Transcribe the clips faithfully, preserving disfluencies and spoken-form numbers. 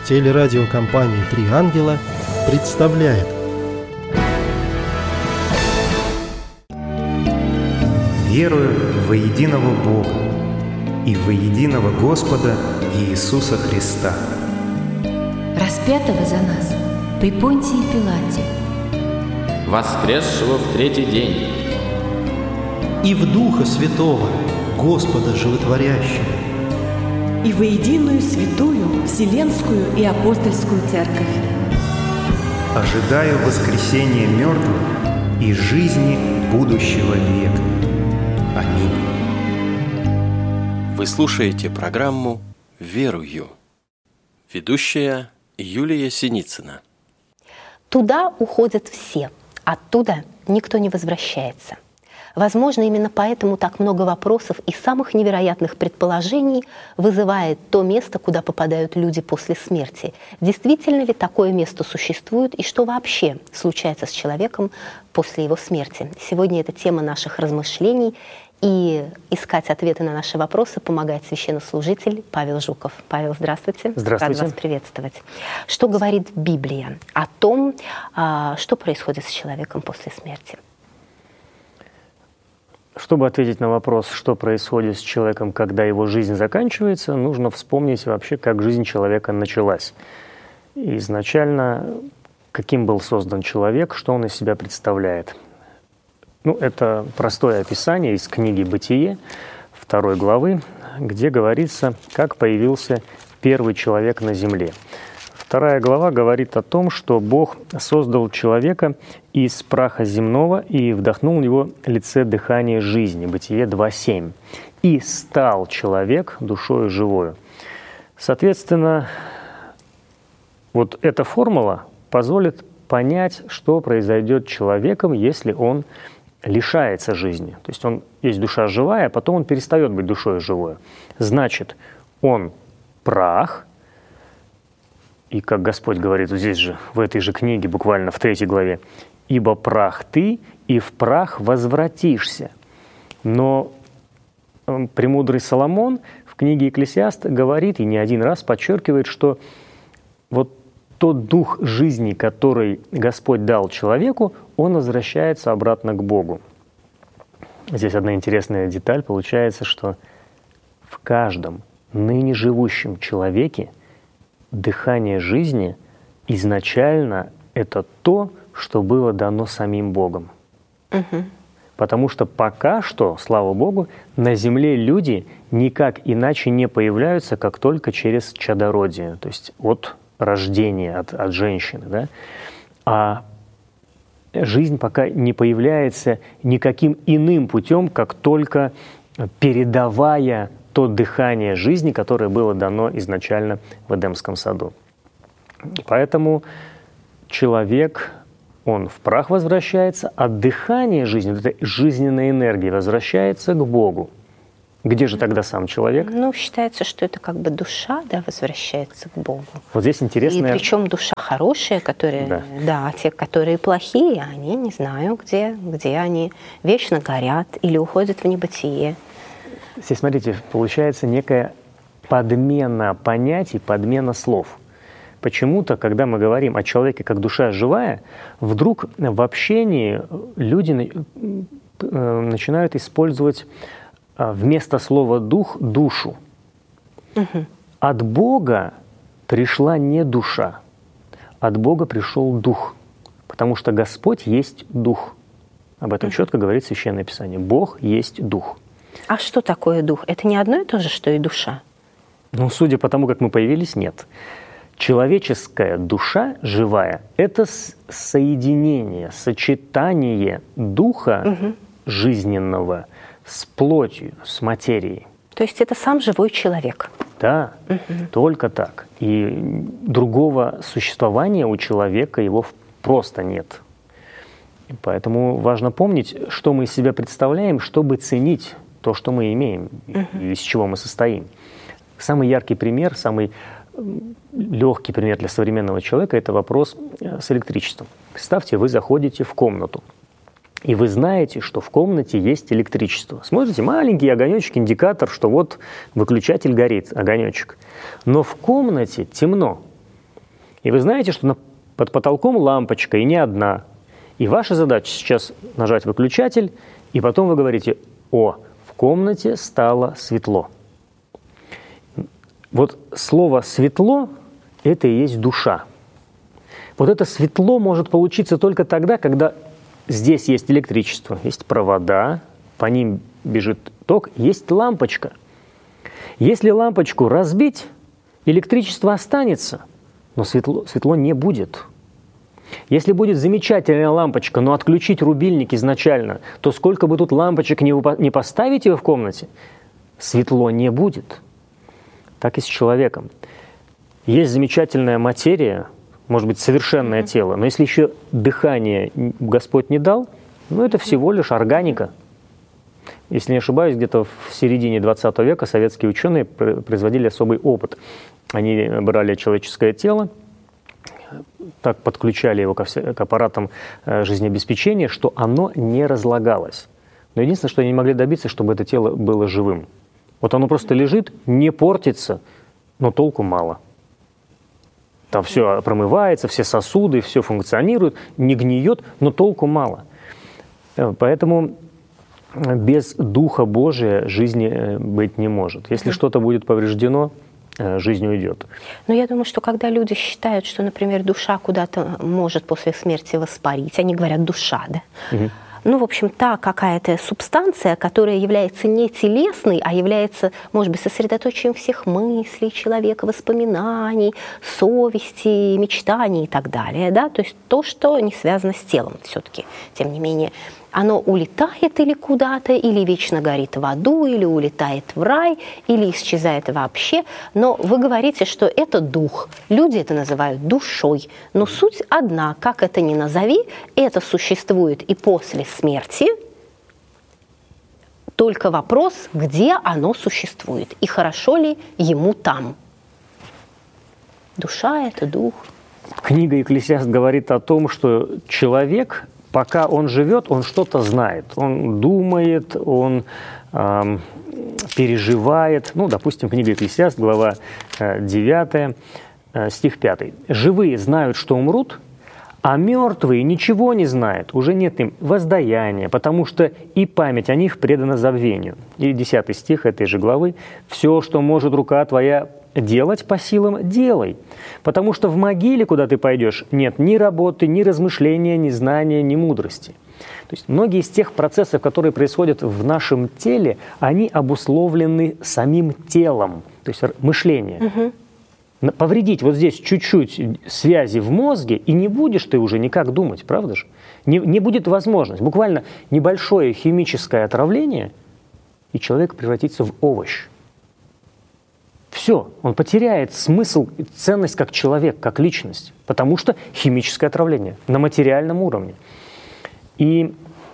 Телерадиокомпания «Три ангела» представляет. Верую во единого Бога и во единого Господа Иисуса Христа, распятого за нас при Понтии Пилате, воскресшего в третий день, и в Духа Святого, Господа Животворящего, и во единую святую Вселенскую и Апостольскую Церковь. ожидаю воскресения мертвых и жизни будущего века. Аминь. Вы слушаете программу «Верую». Ведущая Юлия Синицына. Туда уходят все, оттуда никто не возвращается. Возможно, именно поэтому так много вопросов и самых невероятных предположений вызывает то место, куда попадают люди после смерти. Действительно ли такое место существует и что вообще случается с человеком после его смерти? Сегодня это тема наших размышлений, и искать ответы на наши вопросы помогает священнослужитель Павел Жуков. Павел, здравствуйте. Здравствуйте. Рад вас приветствовать. Что говорит Библия о том, что происходит с человеком после смерти? Чтобы ответить на вопрос, что происходит с человеком, когда его жизнь заканчивается, нужно вспомнить вообще, как жизнь человека началась. И изначально, каким был создан человек, что он из себя представляет. Ну, это простое описание из книги «Бытие», второй главы, где говорится, как появился первый человек на земле. Вторая глава говорит о том, что Бог создал человека из праха земного и вдохнул в него лице дыхания жизни. Бытие два семь. «И стал человек душою живою». Соответственно, вот эта формула позволит понять, что произойдет с человеком, если он лишается жизни. То есть он есть душа живая, а потом он перестает быть душой живой. Значит, он прах. И как Господь говорит вот здесь же, в этой же книге, буквально в третьей главе, «Ибо прах ты, и в прах возвратишься». Но премудрый Соломон в книге «Екклесиаст» говорит и не один раз подчеркивает, что вот тот дух жизни, который Господь дал человеку, он возвращается обратно к Богу. Здесь одна интересная деталь. Получается, что в каждом ныне живущем человеке дыхание жизни изначально это то, что было дано самим Богом. Угу. Потому что пока что, слава Богу, на земле люди никак иначе не появляются, как только через чадородие, то есть от рождения, от, от женщины. Да? А жизнь пока не появляется никаким иным путем, как только передавая то дыхание жизни, которое было дано изначально в Эдемском саду. Поэтому человек, он в прах возвращается, а дыхание жизни, вот эта жизненная энергия возвращается к Богу. Где же тогда сам человек? Ну, считается, что это как бы душа, да, возвращается к Богу. Вот здесь интересно. И причем душа хорошая, которые, да. да, те, которые плохие, они не знаю, где, где они вечно горят или уходят в небытие. Здесь, смотрите, получается некая подмена понятий, подмена слов. Почему-то, когда мы говорим о человеке как душа живая, вдруг в общении люди начинают использовать вместо слова «дух» душу. Угу. От Бога пришла не душа, от Бога пришел дух, потому что Господь есть дух. Об этом угу. четко говорит Священное Писание. Бог есть дух. А что такое дух? Это не одно и то же, что и душа? Ну, судя по тому, как мы появились, нет. Человеческая душа живая – это соединение, сочетание духа угу. жизненного с плотью, с материей. То есть это сам живой человек? Да, угу. только так. И другого существования у человека его просто нет. И поэтому важно помнить, что мы из себя представляем, чтобы ценить то, что мы имеем, uh-huh. и из чего мы состоим. Самый яркий пример, самый легкий пример для современного человека – это вопрос с электричеством. Представьте, вы заходите в комнату, и вы знаете, что в комнате есть электричество. Смотрите, маленький огонечек, индикатор, что вот выключатель горит, огонечек. Но в комнате темно. И вы знаете, что на, под потолком лампочка, и не одна. И ваша задача сейчас нажать выключатель, и потом вы говорите: «О, в комнате стало светло». Вот слово «светло» – это и есть душа. Вот это светло может получиться только тогда, когда здесь есть электричество, есть провода, по ним бежит ток, есть лампочка. Если лампочку разбить, электричество останется, но светло, светло не будет. Если будет замечательная лампочка, но отключить рубильник изначально, то сколько бы тут лампочек не, не поставить его в комнате, светло не будет. Так и с человеком. Есть замечательная материя, может быть, совершенное mm-hmm. тело, но если еще дыхание Господь не дал, ну это всего лишь органика. Если не ошибаюсь, где-то в середине двадцатого века советские ученые производили особый опыт. Они брали человеческое тело, так подключали его ко вся, к аппаратам жизнеобеспечения, что оно не разлагалось. Но единственное, что они не могли добиться, чтобы это тело было живым. Вот оно просто лежит, не портится, но толку мало. Там все промывается, все сосуды, все функционирует, не гниет, но толку мало. Поэтому без Духа Божия жизни быть не может. Если что-то будет повреждено, жизнь уйдет. Но я думаю, что когда люди считают, что, например, душа куда-то может после смерти воспарить, они говорят «душа», да? Угу. Ну, в общем, та какая-то субстанция, которая является не телесной, а является, может быть, сосредоточием всех мыслей человека, воспоминаний, совести, мечтаний и так далее, да? То есть то, что не связано с телом все-таки, тем не менее. Оно улетает или куда-то, или вечно горит в аду, или улетает в рай, или исчезает вообще. Но вы говорите, что это дух. Люди это называют душой. Но суть одна, как это ни назови, это существует и после смерти. Только вопрос, где оно существует, и хорошо ли ему там. Душа – это дух. Книга «Екклесиаст» говорит о том, что человек, пока он живет, он что-то знает. Он думает, он э, переживает. Ну, допустим, книга «Екклесиаст», глава э, девятая, э, стих пятый. «Живые знают, что умрут, а мертвые ничего не знают, уже нет им воздаяния, потому что и память о них предана забвению». И десятый стих этой же главы. «Все, что может рука твоя делать по силам, делай, потому что в могиле, куда ты пойдешь, нет ни работы, ни размышления, ни знания, ни мудрости». То есть многие из тех процессов, которые происходят в нашем теле, они обусловлены самим телом, то есть мышление. Угу. Повредить вот здесь чуть-чуть связи в мозге, и не будешь ты уже никак думать, правда же? Не, не будет возможность. Буквально небольшое химическое отравление, и человек превратится в овощ. Все, он потеряет смысл и ценность как человек, как личность, потому что химическое отравление на материальном уровне. И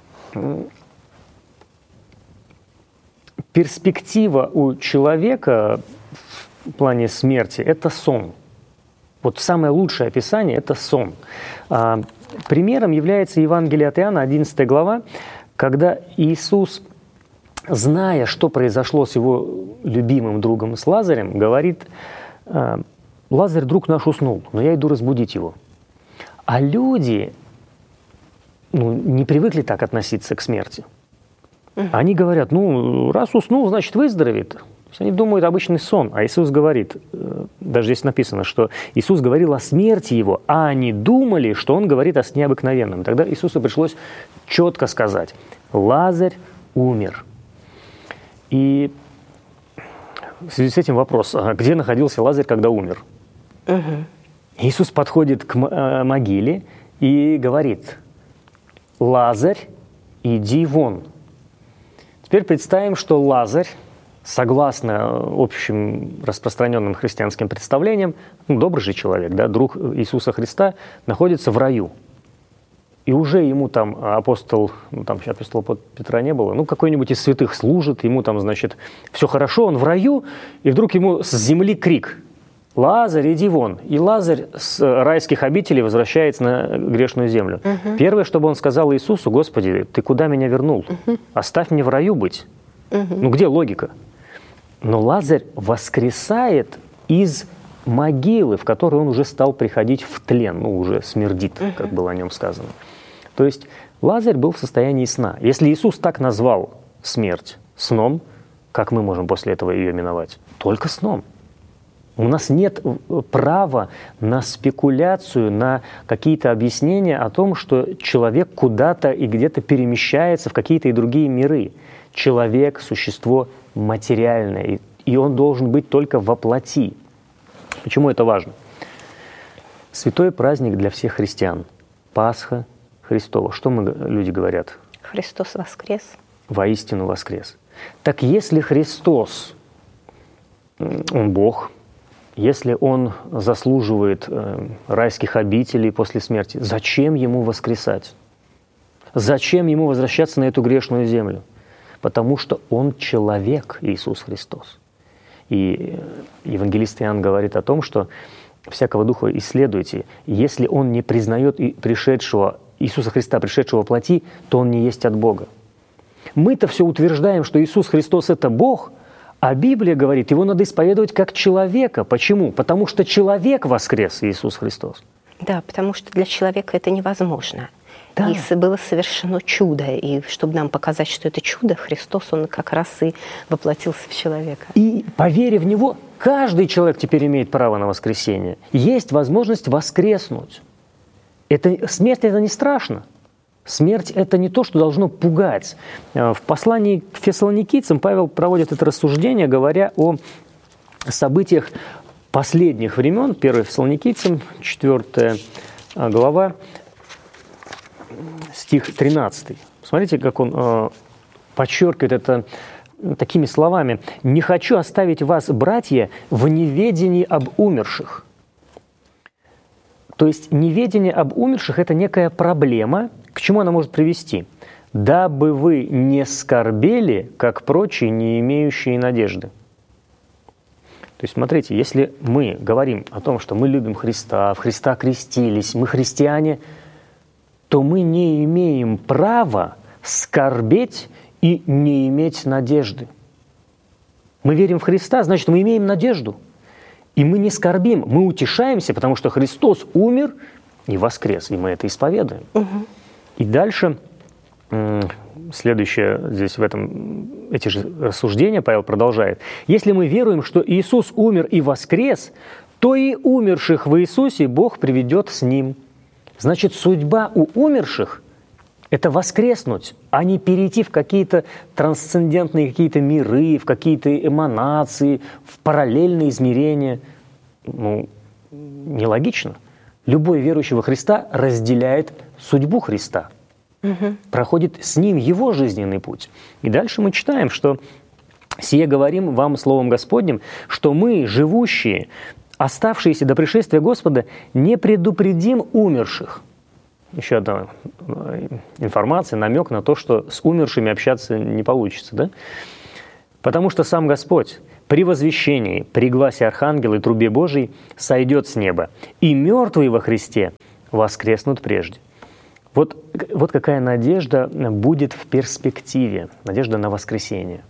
перспектива у человека в плане смерти – это сон. Вот самое лучшее описание – это сон. Примером является Евангелие от Иоанна, одиннадцатая глава, когда Иисус, зная, что произошло с его любимым другом, с Лазарем, говорит: «Лазарь, друг наш, уснул, но я иду разбудить его». А люди ну, не привыкли так относиться к смерти. Они говорят: ну, раз уснул, значит, выздоровеет. То есть они думают, обычный сон. А Иисус говорит, даже здесь написано, что Иисус говорил о смерти его, а они думали, что он говорит о сне обыкновенном. Тогда Иисусу пришлось четко сказать: Лазарь умер. И в связи с этим вопрос: а где находился Лазарь, когда умер? Угу. Иисус подходит к могиле и говорит: Лазарь, иди вон. Теперь представим, что Лазарь, согласно общим распространенным христианским представлениям, ну, добрый же человек, да, друг Иисуса Христа, находится в раю. И уже ему там апостол, ну там апостола Петра не было, ну какой-нибудь из святых служит, ему там, значит, все хорошо, он в раю, и вдруг ему с земли крик: Лазарь, иди вон. И Лазарь с райских обителей возвращается на грешную землю. Угу. Первое, чтобы он сказал Иисусу: Господи, ты куда меня вернул? Угу. Оставь мне в раю быть. Угу. Ну где логика? Но Лазарь воскресает из могилы, в которые он уже стал приходить в тлен, ну, уже смердит, как было о нем сказано. То есть Лазарь был в состоянии сна. Если Иисус так назвал смерть сном, как мы можем после этого ее именовать? Только сном. У нас нет права на спекуляцию, на какие-то объяснения о том, что человек куда-то и где-то перемещается в какие-то и другие миры. Человек – существо материальное, и он должен быть только во плоти. Почему это важно? Святой праздник для всех христиан. Пасха Христова. Что мы, люди говорят? Христос воскрес. Воистину воскрес. Так если Христос, Он Бог, если Он заслуживает э, райских обителей после смерти, зачем Ему воскресать? Зачем Ему возвращаться на эту грешную землю? Потому что Он человек, Иисус Христос. И евангелист Иоанн говорит о том, что всякого духа исследуйте. Если он не признает и пришедшего, Иисуса Христа, пришедшего во плоти, то он не есть от Бога. Мы-то все утверждаем, что Иисус Христос – это Бог, а Библия говорит, его надо исповедовать как человека. Почему? Потому что человек воскрес, Иисус Христос. Да, потому что для человека это невозможно. Да. И было совершено чудо. И чтобы нам показать, что это чудо, Христос, Он как раз и воплотился в человека. И по вере в Него каждый человек теперь имеет право на воскресение. Есть возможность воскреснуть. Это, смерть – это не страшно. Смерть – это не то, что должно пугать. В послании к фессалоникийцам Павел проводит это рассуждение, говоря о событиях последних времен. первое Фессалоникийцам, четвёртая глава, стих тринадцатый. Смотрите, как он э, подчеркивает это такими словами. «Не хочу оставить вас, братья, в неведении об умерших». То есть неведение об умерших – это некая проблема. К чему она может привести? «Дабы вы не скорбели, как прочие, не имеющие надежды». То есть, смотрите, если мы говорим о том, что мы любим Христа, в Христа крестились, мы христиане, то мы не имеем права скорбеть и не иметь надежды. Мы верим в Христа, значит, мы имеем надежду. И мы не скорбим, мы утешаемся, потому что Христос умер и воскрес, и мы это исповедуем. Угу. И дальше, следующее здесь в этом, эти же рассуждения Павел продолжает. Если мы веруем, что Иисус умер и воскрес, то и умерших в Иисусе Бог приведет с Ним. Значит, судьба у умерших – это воскреснуть, а не перейти в какие-то трансцендентные какие-то миры, в какие-то эманации, в параллельные измерения. Ну, нелогично. Любой верующий во Христа разделяет судьбу Христа, угу. проходит с Ним Его жизненный путь. И дальше мы читаем, что «Сие говорим вам Словом Господним, что мы, живущие, оставшиеся до пришествия Господа, не предупредим умерших». Еще одна информация, намек на то, что с умершими общаться не получится. Да? «Потому что сам Господь при возвещении, при гласе архангела и трубе Божией сойдет с неба, и мертвые во Христе воскреснут прежде». Вот, вот какая надежда будет в перспективе, надежда на воскресение.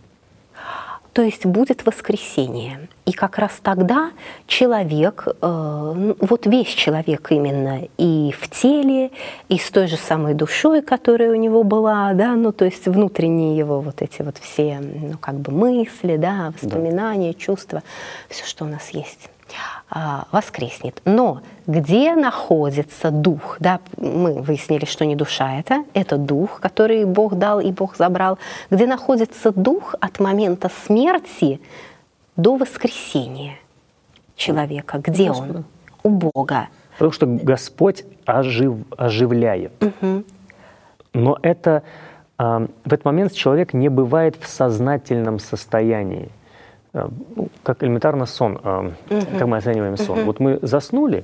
То есть будет воскресение. И как раз тогда человек, э, вот весь человек именно и в теле, и с той же самой душой, которая у него была, да, ну то есть внутренние его вот эти вот все, ну как бы мысли, да, воспоминания, да. чувства, все, что у нас есть, воскреснет. Но где находится дух? Да, мы выяснили, что не душа это, это дух, который Бог дал и Бог забрал. Где находится дух от момента смерти до воскресения человека? Где Господа. Он? У Бога. Потому что Господь ожив, оживляет. Угу. Но это, в этот момент человек не бывает в сознательном состоянии. Как элементарно сон, uh-huh. как мы оцениваем сон. Uh-huh. Вот мы заснули,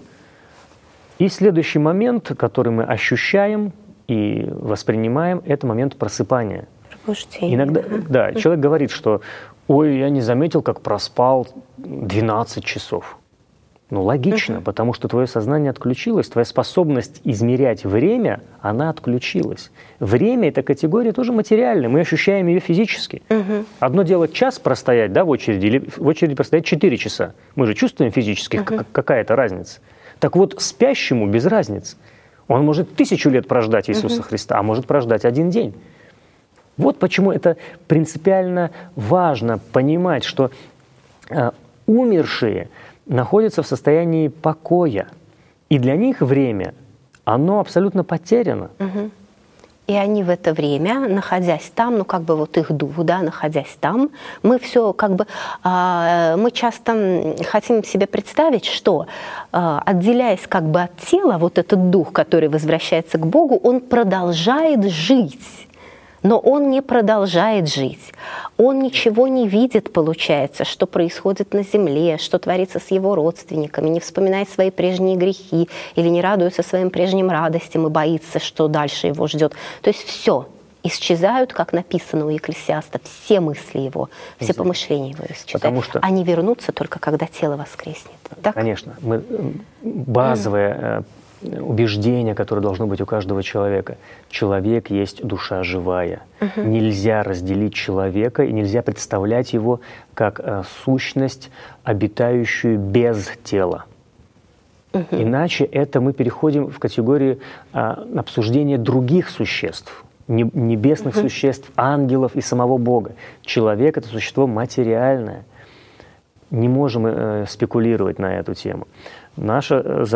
и следующий момент, который мы ощущаем и воспринимаем, это момент просыпания. Пробуждение. Иногда, uh-huh. да, uh-huh. человек говорит, что «Ой, я не заметил, как проспал двенадцать часов». Ну, логично, uh-huh. потому что твое сознание отключилось, твоя способность измерять время, она отключилась. Время — это категория тоже материальная, мы ощущаем ее физически. Uh-huh. Одно дело час простоять, да, в очереди, или в очереди простоять четыре часа. Мы же чувствуем физически, uh-huh. как, какая-то разница. Так вот, спящему без разницы. Он может тысячу лет прождать Иисуса uh-huh. Христа, а может прождать один день. Вот почему это принципиально важно понимать, что э, умершие находятся в состоянии покоя. И для них время, оно абсолютно потеряно. Угу. И они в это время, находясь там, ну как бы вот их дух, да, находясь там, мы все как бы, э, мы часто хотим себе представить, что э, отделяясь как бы от тела, вот этот дух, который возвращается к Богу, он продолжает жить. Но он не продолжает жить. Он ничего не видит, получается, что происходит на земле, что творится с его родственниками, не вспоминает свои прежние грехи или не радуется своим прежним радостям и боится, что дальше его ждет. То есть все исчезают, как написано у Екклесиаста, все мысли его, все Здесь. помышления его исчезают. Потому что они вернутся только когда тело воскреснет. Так? Конечно. Мы, базовая mm. убеждение, которое должно быть у каждого человека. Человек есть душа живая. Угу. Нельзя разделить человека и нельзя представлять его как э, сущность, обитающую без тела. Угу. Иначе это мы переходим в категорию э, обсуждения других существ, не, небесных угу. существ, ангелов и самого Бога. Человек — это существо материальное. Не можем э, спекулировать на эту тему. Наше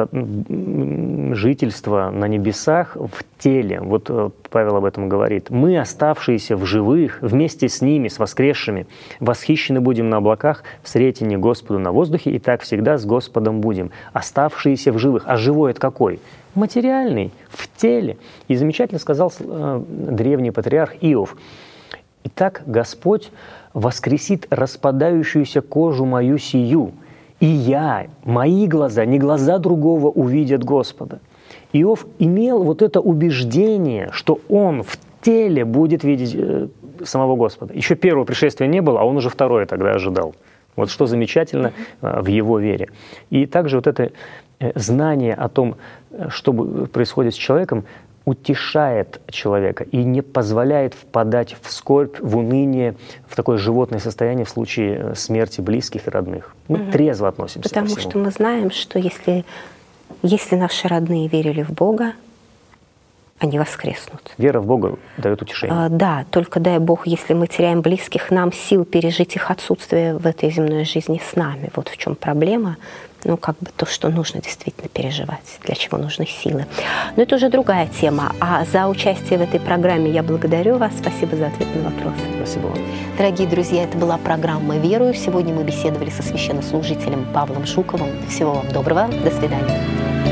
жительство на небесах в теле, вот Павел об этом говорит, мы, оставшиеся в живых, вместе с ними, с воскресшими, восхищены будем на облаках, встретени Господу на воздухе, и так всегда с Господом будем. Оставшиеся в живых. А живой это какой? Материальный, в теле. И замечательно сказал э, древний патриарх Иов: «Итак, Господь воскресит распадающуюся кожу мою сию, и я, мои глаза, не глаза другого, увидят Господа». Иов имел вот это убеждение, что он в теле будет видеть э, самого Господа. Еще первого пришествия не было, а он уже второе тогда ожидал. Вот что замечательно э, в его вере. И также вот это э, знание о том, что происходит с человеком, утешает человека и не позволяет впадать в скорбь, в уныние, в такое животное состояние в случае смерти близких и родных. Мы угу. трезво относимся Потому ко всему. что мы знаем, что если, если наши родные верили в Бога, они воскреснут. Вера в Бога дает утешение. А, да, только дай Бог, если мы теряем близких, нам сил пережить их отсутствие в этой земной жизни с нами. Вот в чем проблема. Ну, как бы то, что нужно действительно переживать, для чего нужны силы. Но это уже другая тема. А за участие в этой программе я благодарю вас. Спасибо за ответ на вопросы. Спасибо вам. Дорогие друзья, это была программа «Верую». Сегодня мы беседовали со священнослужителем Павлом Жуковым. Всего вам доброго. До свидания.